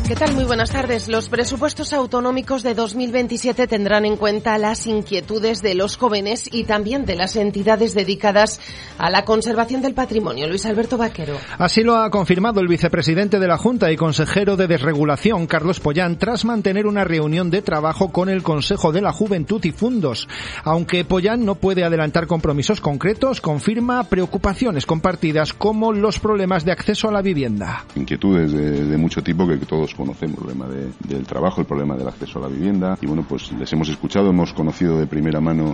¿Qué tal? Muy buenas tardes. Los presupuestos autonómicos de 2027 tendrán en cuenta las inquietudes de los jóvenes y también de las entidades dedicadas a la conservación del patrimonio. Luis Alberto Vaquero. Así lo ha confirmado el vicepresidente de la Junta y consejero de Desregulación, Carlos Pollán, tras mantener una reunión de trabajo con el Consejo de la Juventud y Fundos. Aunque Pollán no puede adelantar compromisos concretos, confirma preocupaciones compartidas como los problemas de acceso a la vivienda. Inquietudes de mucho tipo que todos conocemos, el problema del trabajo, el problema del acceso a la vivienda, y bueno, pues les hemos escuchado, hemos conocido de primera mano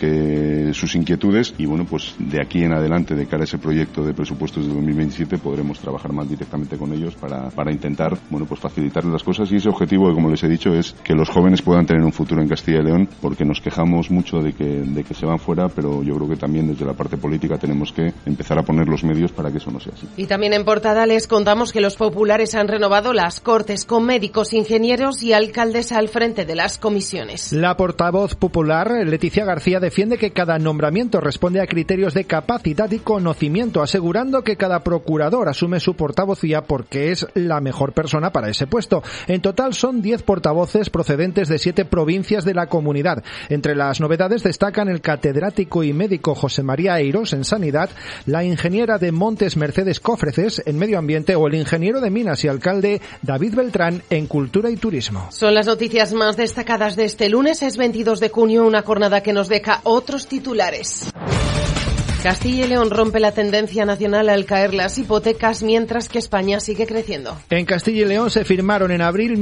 sus inquietudes, y bueno, pues de aquí en adelante, de cara a ese proyecto de presupuestos de 2027, podremos trabajar más directamente con ellos para intentar, bueno, pues facilitarles las cosas, y ese objetivo, que como les he dicho, es que los jóvenes puedan tener un futuro en Castilla y León, porque nos quejamos mucho de que se van fuera, pero yo creo que también desde la parte política tenemos que empezar a poner los medios para que eso no sea así. Y también en portada les contamos que los populares han renovado las Cortes con médicos, ingenieros y alcaldes al frente de las comisiones. La portavoz popular, Leticia García, defiende que cada nombramiento responde a criterios de capacidad y conocimiento, asegurando que cada procurador asume su portavocía porque es la mejor persona para ese puesto. En total son 10 portavoces procedentes de 7 provincias de la comunidad. Entre las novedades destacan el catedrático y médico José María Eirós en Sanidad, la ingeniera de Montes Mercedes Cofreces en Medio Ambiente o el ingeniero de Minas y alcalde David Beltrán en Cultura y Turismo. Son las noticias más destacadas de este lunes, es 22 de junio, una jornada que nos deja otros titulares. Castilla y León rompe la tendencia nacional al caer las hipotecas mientras que España sigue creciendo. En Castilla y León se firmaron en abril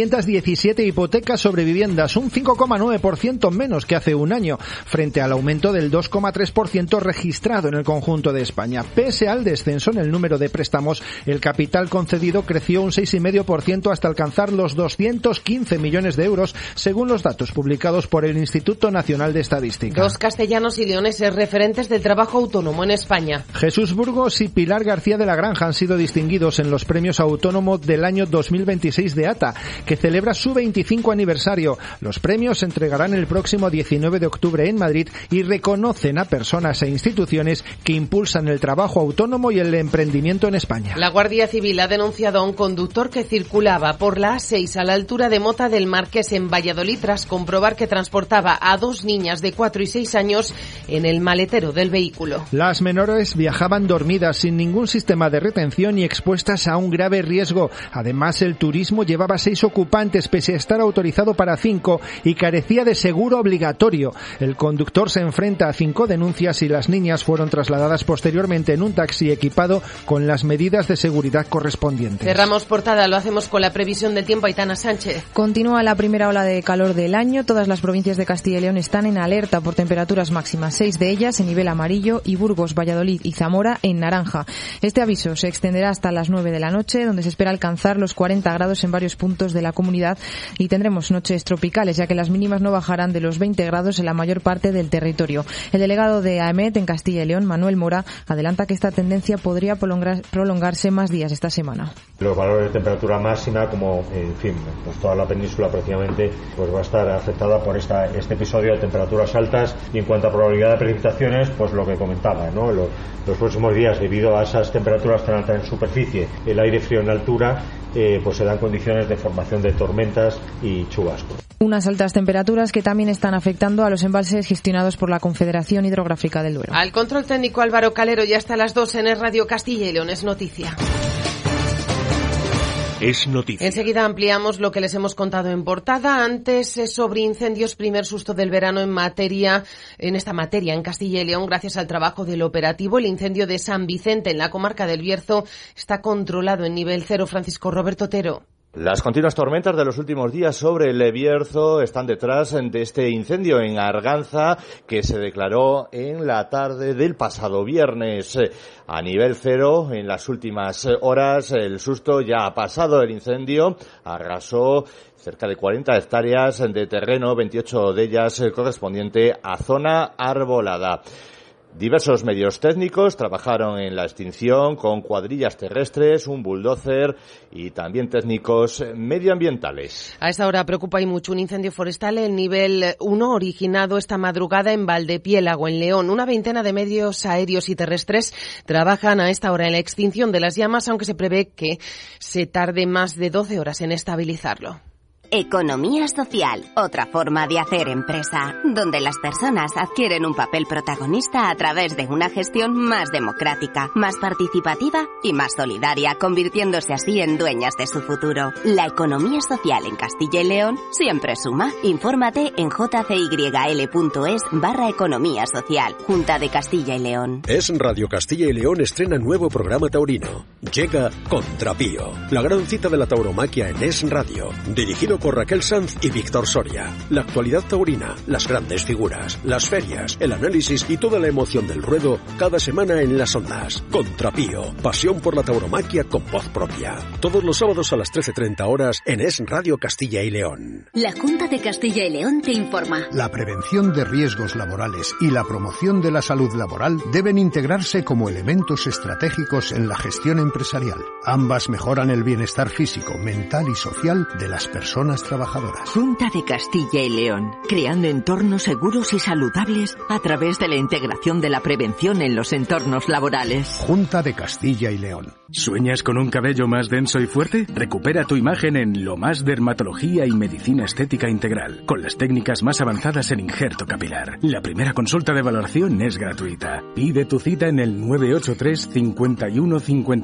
1.717 hipotecas sobre viviendas, un 5,9% menos que hace un año, frente al aumento del 2,3% registrado en el conjunto de España. Pese al descenso en el número de préstamos, el capital concedido creció un 6,5% hasta alcanzar los 215 millones de euros, según los datos publicados por el Instituto Nacional de Estadística. 2 castellanos y leoneses referentes del trabajo autónomo en España. Jesús Burgos y Pilar García de la Granja han sido distinguidos en los premios autónomos del año 2026 de ATA, que celebra su 25 aniversario. Los premios se entregarán el próximo 19 de octubre en Madrid y reconocen a personas e instituciones que impulsan el trabajo autónomo y el emprendimiento en España. La Guardia Civil ha denunciado a un conductor que circulaba por la A6 a la altura de Mota del Marqués en Valladolid tras comprobar que transportaba a 2 niñas de 4 y 6 años en el maletero del vehículo. Las menores viajaban dormidas sin ningún sistema de retención y expuestas a un grave riesgo. Además, el turismo llevaba 6 ocupantes pese a estar autorizado para 5 y carecía de seguro obligatorio. El conductor se enfrenta a 5 denuncias y las niñas fueron trasladadas posteriormente en un taxi equipado con las medidas de seguridad correspondientes. Cerramos portada, lo hacemos con la previsión del tiempo. Aitana Sánchez. Continúa la primera ola de calor del año. Todas las provincias de Castilla y León están en alerta por temperaturas máximas. 6 de ellas en nivel amarillo y Burgos, Valladolid y Zamora en naranja. Este aviso se extenderá hasta las 9 de la noche, donde se espera alcanzar los 40 grados en varios puntos de la comunidad y tendremos noches tropicales, ya que las mínimas no bajarán de los 20 grados en la mayor parte del territorio. El delegado de AEMET en Castilla y León, Manuel Mora, adelanta que esta tendencia podría prolongarse más días esta semana. Los valores de temperatura máxima, como en fin, pues toda la península prácticamente pues va a estar afectada por este episodio de temperaturas altas, y en cuanto a probabilidad de precipitaciones, pues lo que comentaba, ¿no? Los próximos días, debido a esas temperaturas tan altas en superficie, el aire frío en altura, pues se dan condiciones de formación de tormentas y chubascos. Unas altas temperaturas que también están afectando a los embalses gestionados por la Confederación Hidrográfica del Duero. Al control técnico Álvaro Calero, y hasta las 2 en Radio Castilla y León es noticia. Es noticia. Enseguida ampliamos lo que les hemos contado en portada. Antes, sobre incendios, primer susto del verano en esta materia en Castilla y León, gracias al trabajo del operativo. El incendio de San Vicente en la comarca del Bierzo está controlado en nivel 0. Francisco Roberto Otero. Las continuas tormentas de los últimos días sobre el Bierzo están detrás de este incendio en Arganza que se declaró en la tarde del pasado viernes. A nivel 0, en las últimas horas, el susto ya ha pasado. El incendio arrasó cerca de 40 hectáreas de terreno, 28 de ellas correspondiente a zona arbolada. Diversos medios técnicos trabajaron en la extinción con cuadrillas terrestres, un bulldozer y también técnicos medioambientales. A esta hora preocupa y mucho un incendio forestal en nivel 1 originado esta madrugada en Valdepiélago, en León. Una veintena de medios aéreos y terrestres trabajan a esta hora en la extinción de las llamas, aunque se prevé que se tarde más de 12 horas en estabilizarlo. Economía social, otra forma de hacer empresa, donde las personas adquieren un papel protagonista a través de una gestión más democrática, más participativa y más solidaria, convirtiéndose así en dueñas de su futuro. La economía social en Castilla y León siempre suma. Infórmate en jclyl.es/economía social. Junta de Castilla y León. Es Radio Castilla y León estrena nuevo programa taurino. Llega Contrapío, la gran cita de la tauromaquia en Es Radio, dirigido por Raquel Sanz y Víctor Soria. La actualidad taurina, las grandes figuras, las ferias, el análisis y toda la emoción del ruedo cada semana en las ondas. Contrapío, pasión por la tauromaquia con voz propia. Todos los sábados a las 13:30 horas en Es Radio Castilla y León. La Junta de Castilla y León te informa. La prevención de riesgos laborales y la promoción de la salud laboral deben integrarse como elementos estratégicos en la gestión empresarial. Ambas mejoran el bienestar físico, mental y social de las personas trabajadoras. Junta de Castilla y León, creando entornos seguros y saludables a través de la integración de la prevención en los entornos laborales. Junta de Castilla y León. ¿Sueñas con un cabello más denso y fuerte? Recupera tu imagen en Lo Más Dermatología y Medicina Estética Integral, con las técnicas más avanzadas en injerto capilar. La primera consulta de valoración es gratuita. Pide tu cita en el 983 51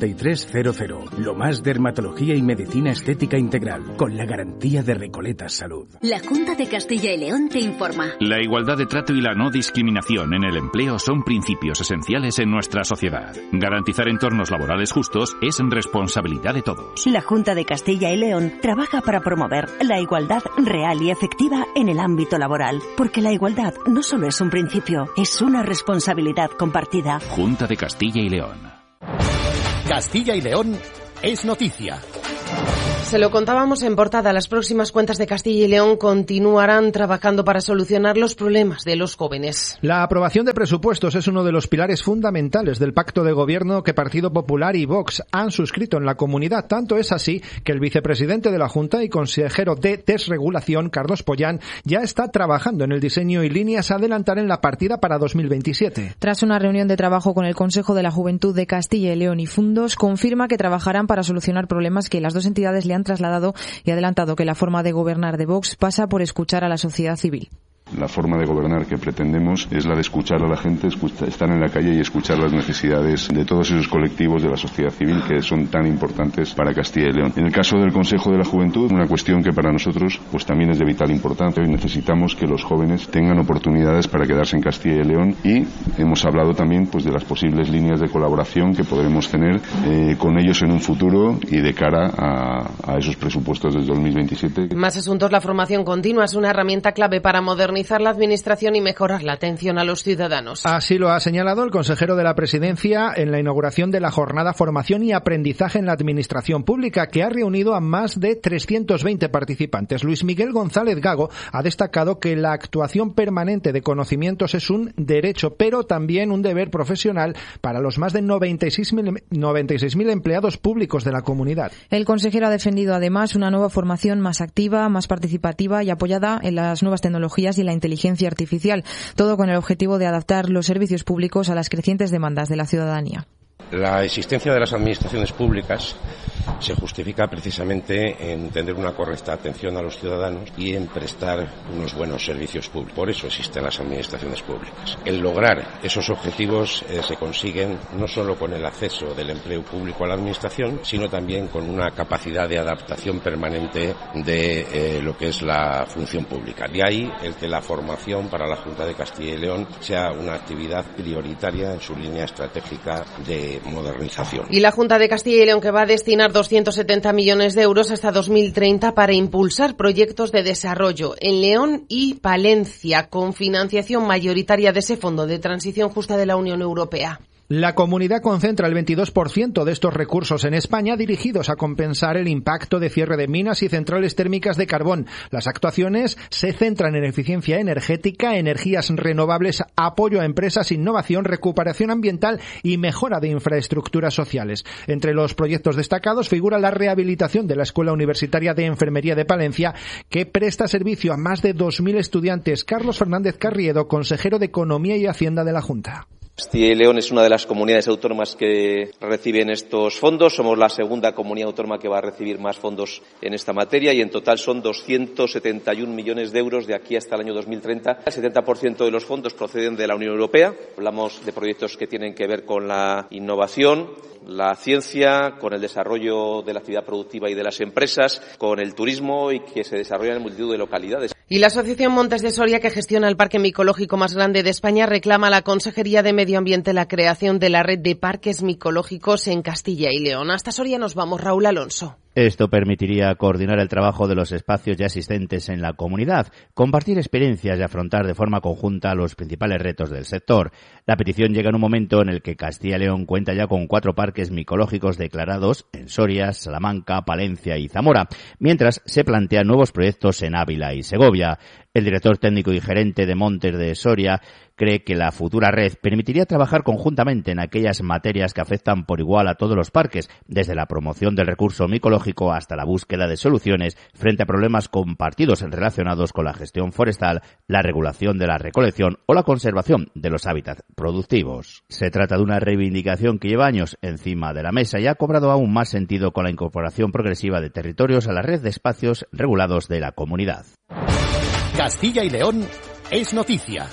5300. Lo Más Dermatología y Medicina Estética Integral, con la garantía de Recoletas Salud. La Junta de Castilla y León te informa. La igualdad de trato y la no discriminación en el empleo son principios esenciales en nuestra sociedad. Garantizar entornos laborales justos es responsabilidad de todos. La Junta de Castilla y León trabaja para promover la igualdad real y efectiva en el ámbito laboral, porque la igualdad no solo es un principio, es una responsabilidad compartida. Junta de Castilla y León. Castilla y León es noticia. Se lo contábamos en portada. Las próximas cuentas de Castilla y León continuarán trabajando para solucionar los problemas de los jóvenes. La aprobación de presupuestos es uno de los pilares fundamentales del pacto de gobierno que Partido Popular y Vox han suscrito en la comunidad. Tanto es así que el vicepresidente de la Junta y consejero de Desregulación, Carlos Pollán, ya está trabajando en el diseño y líneas a adelantar en la partida para 2027. Tras una reunión de trabajo con el Consejo de la Juventud de Castilla y León y Fundos, confirma que trabajarán para solucionar problemas que las dos entidades le han trasladado y ha adelantado que la forma de gobernar de Vox pasa por escuchar a la sociedad civil. La forma de gobernar que pretendemos es la de escuchar a la gente, estar en la calle y escuchar las necesidades de todos esos colectivos de la sociedad civil que son tan importantes para Castilla y León. En el caso del Consejo de la Juventud, una cuestión que para nosotros pues también es de vital importancia. Hoy necesitamos que los jóvenes tengan oportunidades para quedarse en Castilla y León y hemos hablado también pues de las posibles líneas de colaboración que podremos tener con ellos en un futuro y de cara a esos presupuestos del 2027. Más asuntos. La formación continua es una herramienta clave para modernizar la administración y mejorar la atención a los ciudadanos. Así lo ha señalado el consejero de la Presidencia en la inauguración de la jornada Formación y Aprendizaje en la Administración Pública, que ha reunido a más de 320 participantes. Luis Miguel González Gago ha destacado que la actuación permanente de conocimientos es un derecho, pero también un deber profesional para los más de 96.000 empleados públicos de la comunidad. El consejero ha defendido además una nueva formación más activa, más participativa y apoyada en las nuevas tecnologías y la inteligencia artificial, todo con el objetivo de adaptar los servicios públicos a las crecientes demandas de la ciudadanía. La existencia de las administraciones públicas se justifica precisamente en tener una correcta atención a los ciudadanos y en prestar unos buenos servicios públicos. Por eso existen las administraciones públicas. El lograr esos objetivos se consiguen no solo con el acceso del empleo público a la administración, sino también con una capacidad de adaptación permanente de lo que es la función pública. De ahí el que la formación para la Junta de Castilla y León sea una actividad prioritaria en su línea estratégica de modernización. Y la Junta de Castilla y León, que va a destinar 270 millones de euros hasta 2030 para impulsar proyectos de desarrollo en León y Palencia, con financiación mayoritaria de ese Fondo de Transición Justa de la Unión Europea. La comunidad concentra el 22% de estos recursos en España, dirigidos a compensar el impacto de cierre de minas y centrales térmicas de carbón. Las actuaciones se centran en eficiencia energética, energías renovables, apoyo a empresas, innovación, recuperación ambiental y mejora de infraestructuras sociales. Entre los proyectos destacados figura la rehabilitación de la Escuela Universitaria de Enfermería de Palencia, que presta servicio a más de 2.000 estudiantes. Carlos Fernández Carriedo, consejero de Economía y Hacienda de la Junta. Castilla y León es una de las comunidades autónomas que reciben estos fondos. Somos la segunda comunidad autónoma que va a recibir más fondos en esta materia y en total son 271 millones de euros de aquí hasta el año 2030. El 70% de los fondos proceden de la Unión Europea. Hablamos de proyectos que tienen que ver con la innovación, la ciencia, con el desarrollo de la actividad productiva y de las empresas, con el turismo y que se desarrollan en multitud de localidades. Y la Asociación Montes de Soria, que gestiona el parque micológico más grande de España, reclama a la Consejería de Medio Ambiente la creación de la red de parques micológicos en Castilla y León. Hasta Soria nos vamos, Raúl Alonso. Esto permitiría coordinar el trabajo de los espacios ya existentes en la comunidad, compartir experiencias y afrontar de forma conjunta los principales retos del sector. La petición llega en un momento en el que Castilla y León cuenta ya con 4 parques micológicos declarados en Soria, Salamanca, Palencia y Zamora, mientras se plantean nuevos proyectos en Ávila y Segovia. El director técnico y gerente de Montes de Soria cree que la futura red permitiría trabajar conjuntamente en aquellas materias que afectan por igual a todos los parques, desde la promoción del recurso micológico hasta la búsqueda de soluciones frente a problemas compartidos relacionados con la gestión forestal, la regulación de la recolección o la conservación de los hábitats productivos. Se trata de una reivindicación que lleva años encima de la mesa y ha cobrado aún más sentido con la incorporación progresiva de territorios a la red de espacios regulados de la comunidad. Castilla y León es noticia.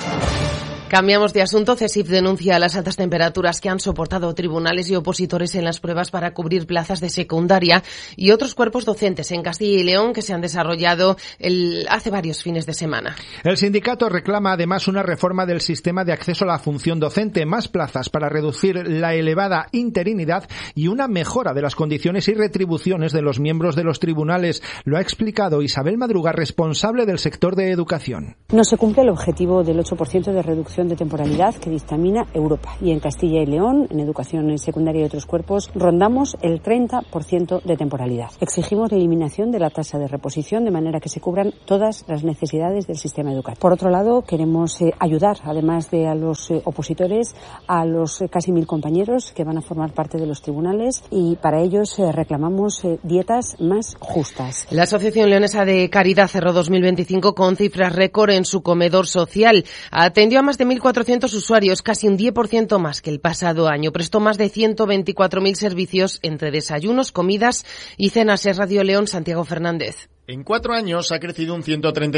Cambiamos de asunto. CESIF denuncia las altas temperaturas que han soportado tribunales y opositores en las pruebas para cubrir plazas de secundaria y otros cuerpos docentes en Castilla y León que se han desarrollado hace varios fines de semana. El sindicato reclama además una reforma del sistema de acceso a la función docente, más plazas para reducir la elevada interinidad y una mejora de las condiciones y retribuciones de los miembros de los tribunales. Lo ha explicado Isabel Madruga, responsable del sector de educación. No se cumple el objetivo del 8% de reducción de temporalidad que dictamina Europa, y en Castilla y León, en educación secundaria y otros cuerpos, rondamos el 30% de temporalidad. Exigimos la eliminación de la tasa de reposición de manera que se cubran todas las necesidades del sistema educativo. Por otro lado, queremos ayudar, además de a los opositores, a los casi 1.000 compañeros que van a formar parte de los tribunales, y para ellos reclamamos dietas más justas. La Asociación Leonesa de Caridad cerró 2025 con cifras récord en su comedor social. Atendió a más de 1.400 usuarios, casi un 10% más que el pasado año. Prestó más de 124.000 servicios entre desayunos, comidas y cenas. Es Radio León, Santiago Fernández. En 4 años ha crecido un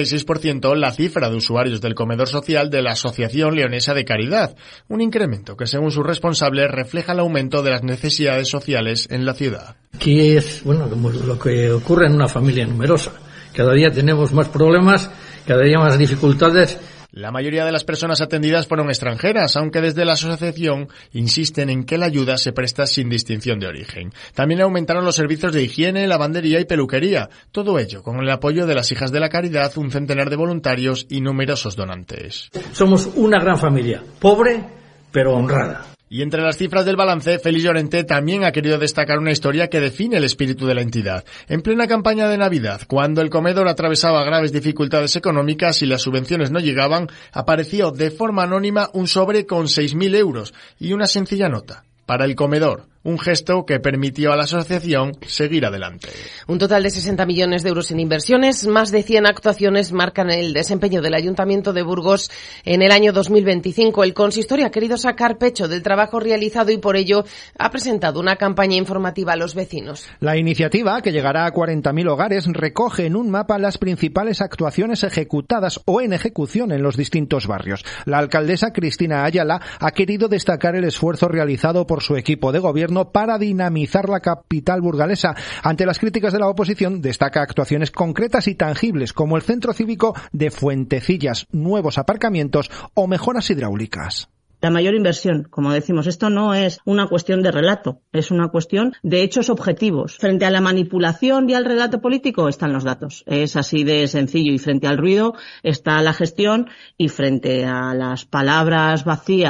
136% la cifra de usuarios del comedor social de la Asociación Leonesa de Caridad, un incremento que, según sus responsables, refleja el aumento de las necesidades sociales en la ciudad. Aquí es, como lo que ocurre en una familia numerosa. Cada día tenemos más problemas, cada día más dificultades. La mayoría de las personas atendidas fueron extranjeras, aunque desde la asociación insisten en que la ayuda se presta sin distinción de origen. También aumentaron los servicios de higiene, lavandería y peluquería. Todo ello con el apoyo de las Hijas de la Caridad, un centenar de voluntarios y numerosos donantes. Somos una gran familia, pobre pero honrada. Y entre las cifras del balance, Félix Llorente también ha querido destacar una historia que define el espíritu de la entidad. En plena campaña de Navidad, cuando el comedor atravesaba graves dificultades económicas y las subvenciones no llegaban, apareció de forma anónima un sobre con 6.000 euros y una sencilla nota: para el comedor. Un gesto que permitió a la asociación seguir adelante. Un total de 60 millones de euros en inversiones, más de 100 actuaciones marcan el desempeño del Ayuntamiento de Burgos en el año 2025. El consistorio ha querido sacar pecho del trabajo realizado y por ello ha presentado una campaña informativa a los vecinos. La iniciativa, que llegará a 40.000 hogares, recoge en un mapa las principales actuaciones ejecutadas o en ejecución en los distintos barrios. La alcaldesa Cristina Ayala ha querido destacar el esfuerzo realizado por su equipo de gobierno para dinamizar la capital burgalesa. Ante las críticas de la oposición, destaca actuaciones concretas y tangibles como el centro cívico de Fuentecillas, nuevos aparcamientos o mejoras hidráulicas. La mayor inversión, como decimos, esto no es una cuestión de relato, es una cuestión de hechos objetivos. Frente a la manipulación y al relato político están los datos. Es así de sencillo, y frente al ruido está la gestión, y frente a las palabras vacías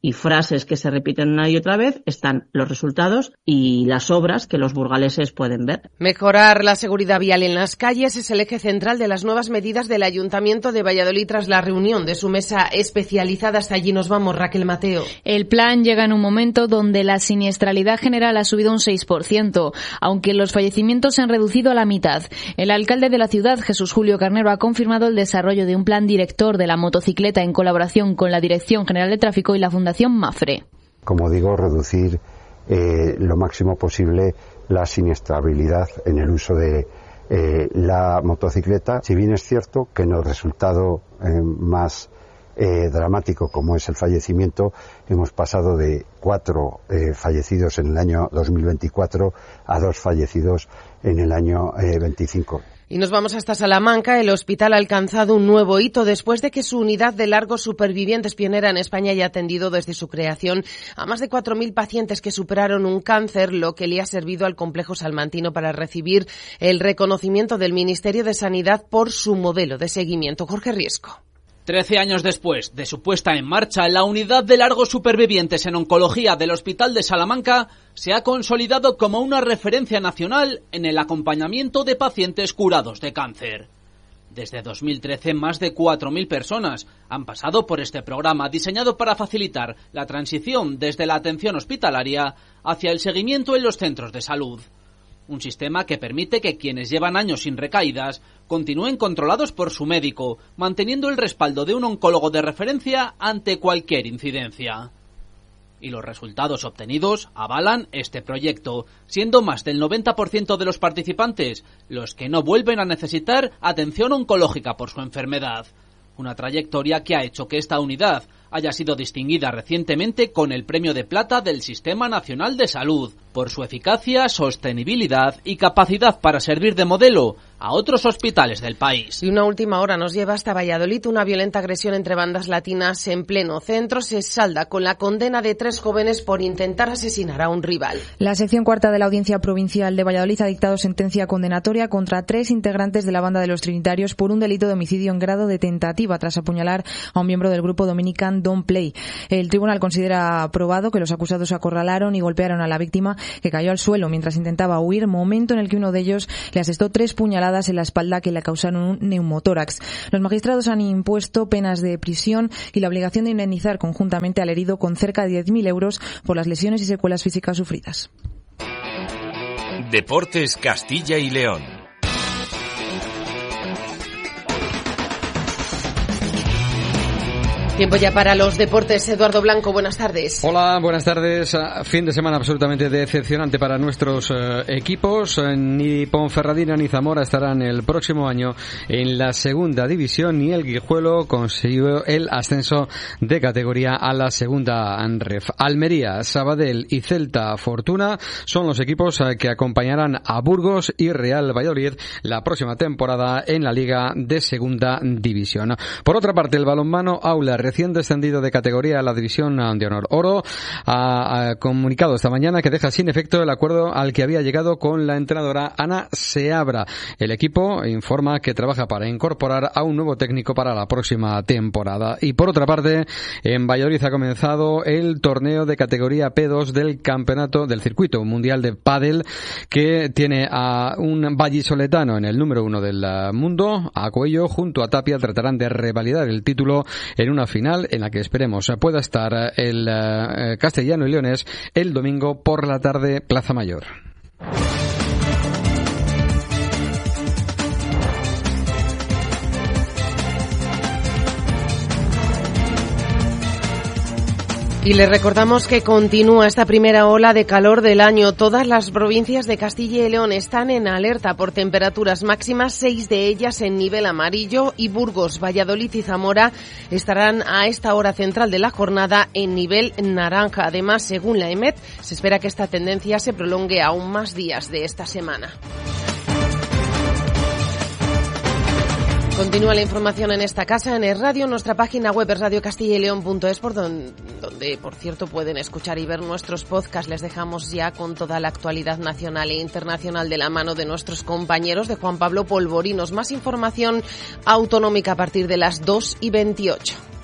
y frases que se repiten una y otra vez, están los resultados y las obras que los burgaleses pueden ver. Mejorar la seguridad vial en las calles es el eje central de las nuevas medidas del Ayuntamiento de Valladolid tras la reunión de su mesa especializada. Hasta allí nos vamos, Raquel Mateo. El plan llega en un momento donde la siniestralidad general ha subido un 6%, aunque los fallecimientos se han reducido a la mitad. El alcalde de la ciudad, Jesús Julio Carnero, ha confirmado el desarrollo de un plan director de la motocicleta en colaboración con la Dirección General de Tráfico y la Fundación Mafre. Como digo, reducir lo máximo posible la siniestrabilidad en el uso de la motocicleta. Si bien es cierto que en el resultado más dramático, como es el fallecimiento, hemos pasado de 4 fallecidos en el año 2024 a 2 fallecidos en el año 25. Y nos vamos hasta Salamanca. El hospital ha alcanzado un nuevo hito después de que su unidad de largos supervivientes, pionera en España, haya atendido desde su creación a más de 4.000 pacientes que superaron un cáncer, lo que le ha servido al complejo salmantino para recibir el reconocimiento del Ministerio de Sanidad por su modelo de seguimiento. Jorge Riesco. 13 años después de su puesta en marcha, la unidad de largos supervivientes en oncología del Hospital de Salamanca se ha consolidado como una referencia nacional en el acompañamiento de pacientes curados de cáncer. Desde 2013, más de 4.000 personas han pasado por este programa diseñado para facilitar la transición desde la atención hospitalaria hacia el seguimiento en los centros de salud. Un sistema que permite que quienes llevan años sin recaídas continúen controlados por su médico, manteniendo el respaldo de un oncólogo de referencia ante cualquier incidencia. Y los resultados obtenidos avalan este proyecto, siendo más del 90% de los participantes los que no vuelven a necesitar atención oncológica por su enfermedad. Una trayectoria que ha hecho que esta unidad haya sido distinguida recientemente con el Premio de Plata del Sistema Nacional de Salud, por su eficacia, sostenibilidad y capacidad para servir de modelo a otros hospitales del país. Y una última hora nos lleva hasta Valladolid. Una violenta agresión entre bandas latinas en pleno centro se salda con la condena de 3 jóvenes por intentar asesinar a un rival. La sección cuarta de la Audiencia Provincial de Valladolid ha dictado sentencia condenatoria contra 3 integrantes de la banda de los Trinitarios por un delito de homicidio en grado de tentativa tras apuñalar a un miembro del grupo dominican Don't Play. El tribunal considera probado que los acusados acorralaron y golpearon a la víctima, que cayó al suelo mientras intentaba huir, momento en el que uno de ellos le asestó 3 puñaladas en la espalda que le causaron un neumotórax. Los magistrados han impuesto penas de prisión y la obligación de indemnizar conjuntamente al herido con cerca de 10.000 euros por las lesiones y secuelas físicas sufridas. Deportes Castilla y León. Tiempo ya para los deportes. Eduardo Blanco, buenas tardes. Hola, buenas tardes. Fin de semana absolutamente decepcionante para nuestros equipos. Ni Ponferradina ni Zamora estarán el próximo año en la segunda división, y el Guijuelo consiguió el ascenso de categoría a la segunda ref. Almería, Sabadell y Celta Fortuna son los equipos que acompañarán a Burgos y Real Valladolid la próxima temporada en la Liga de Segunda División. Por otra parte, el balonmano Aula, recién descendido de categoría a la División de Honor Oro, ha comunicado esta mañana que deja sin efecto el acuerdo al que había llegado con la entrenadora Ana Seabra. El equipo informa que trabaja para incorporar a un nuevo técnico para la próxima temporada. Y por otra parte, en Valladolid ha comenzado el torneo de categoría P2 del campeonato del circuito mundial de pádel, que tiene a un vallisoletano en el número 1 del mundo. A Cuello junto a Tapia tratarán de revalidar el título en una final en la que esperemos pueda estar el castellano y leonés el domingo por la tarde, Plaza Mayor. Y les recordamos que continúa esta primera ola de calor del año. Todas las provincias de Castilla y León están en alerta por temperaturas máximas, 6 de ellas en nivel amarillo, y Burgos, Valladolid y Zamora estarán a esta hora central de la jornada en nivel naranja. Además, según la EMET, se espera que esta tendencia se prolongue aún más días de esta semana. Continúa la información en esta casa, en Es Radio. Nuestra página web es radiocastillaeleon.es, por donde, por cierto, pueden escuchar y ver nuestros podcasts. Les dejamos ya con toda la actualidad nacional e internacional de la mano de nuestros compañeros, de Juan Pablo Polvorinos. Más información autonómica a partir de las 2:28.